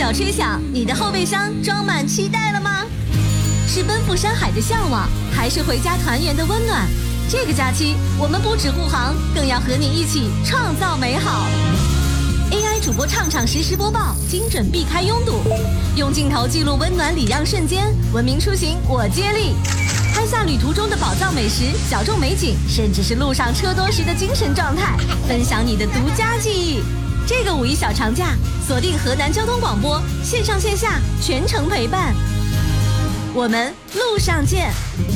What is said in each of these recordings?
角吹响，你的后备箱装满期待了吗？是奔赴山海的向往，还是回家团圆的温暖？这个假期，我们不止护航，更要和你一起创造美好。AI 主播畅实时播报，精准避开拥堵，用镜头记录温暖礼让瞬间，文明出行我接力。拍下旅途中的宝藏美食、小众美景，甚至是路上车多时的精神状态，分享你的独家记忆。这个五一小长假，锁定河南交通广播，线上线下全程陪伴。我们路上见。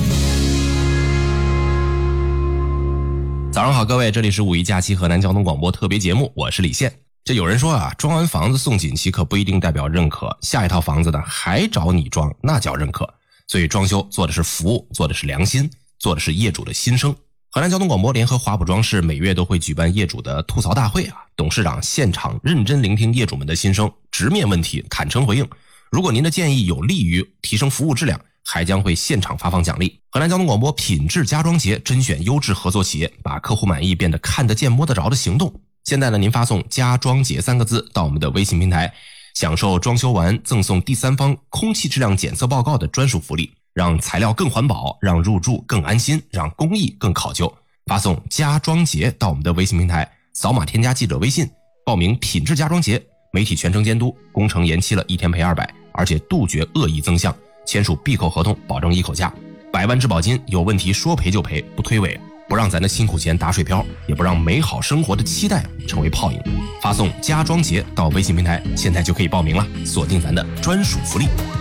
早上好，各位，这里是五一假期河南交通广播特别节目，我是李现。这有人说啊，装完房子送锦旗可不一定代表认可，下一套房子呢还找你装，那叫认可。所以装修做的是服务，做的是良心，做的是业主的心声。河南交通广播联合华普装饰每月都会举办业主的吐槽大会啊，董事长现场认真聆听业主们的心声，直面问题，坦诚回应。如果您的建议有利于提升服务质量，还将会现场发放奖励。河南交通广播品质家装节甄选优质合作企业，把客户满意变得看得见摸得着的行动。现在呢，您发送家装节3个字到我们的微信平台，享受装修完赠送第三方空气质量检测报告的专属福利，让材料更环保，让入住更安心，让工艺更考究。发送家装节到我们的微信平台，扫码添加记者微信，报名品质家装节，媒体全程监督，工程延期了1天赔200，而且杜绝恶意增项，签署闭口合同，保证一口价，100万质保金，有问题说赔就赔，不推诿，不让咱的辛苦钱打水漂，也不让美好生活的期待成为泡影。发送家装节到微信平台，现在就可以报名了，锁定咱的专属福利。